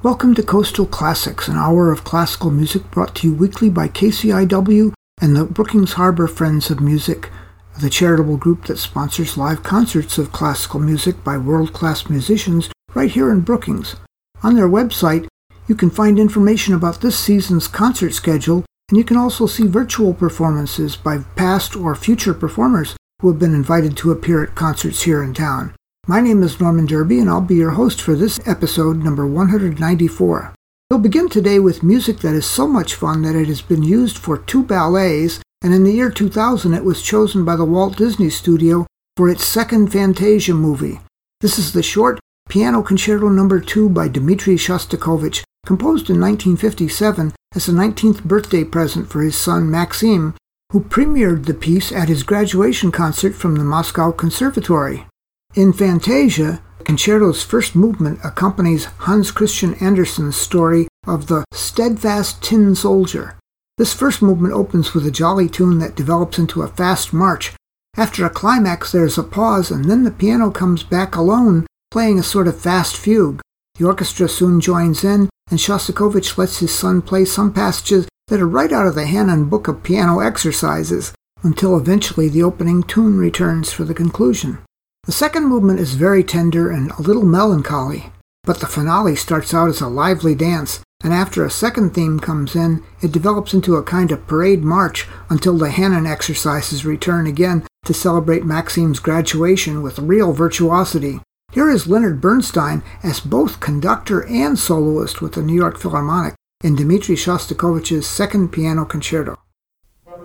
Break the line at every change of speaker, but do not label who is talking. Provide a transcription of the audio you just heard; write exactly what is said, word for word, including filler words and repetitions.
Welcome to Coastal Classics, an hour of classical music brought to you weekly by K C I W and the Brookings Harbor Friends of Music, the charitable group that sponsors live concerts of classical music by world-class musicians right here in Brookings. On their website, you can find information about this season's concert schedule, and you can also see virtual performances by past or future performers who have been invited to appear at concerts here in town. My name is Norman Derby, and I'll be your host for this episode number one hundred ninety-four. We'll begin today with music that is so much fun that it has been used for two ballets, and in the year two thousand it was chosen by the Walt Disney Studio for its second Fantasia movie. This is the short Piano Concerto number two by Dmitri Shostakovich, composed in nineteen fifty-seven as a nineteenth birthday present for his son Maxim, who premiered the piece at his graduation concert from the Moscow Conservatory. In Fantasia, the concerto's first movement accompanies Hans Christian Andersen's story of the steadfast tin soldier. This first movement opens with a jolly tune that develops into a fast march. After a climax, there is a pause, and then the piano comes back alone, playing a sort of fast fugue. The orchestra soon joins in, and Shostakovich lets his son play some passages that are right out of the Hanon Book of Piano Exercises, until eventually the opening tune returns for the conclusion. The second movement is very tender and a little melancholy, but the finale starts out as a lively dance, and after a second theme comes in, it develops into a kind of parade march until the Hanon exercises return again to celebrate Maxim's graduation with real virtuosity. Here is Leonard Bernstein as both conductor and soloist with the New York Philharmonic in Dmitri Shostakovich's second piano concerto.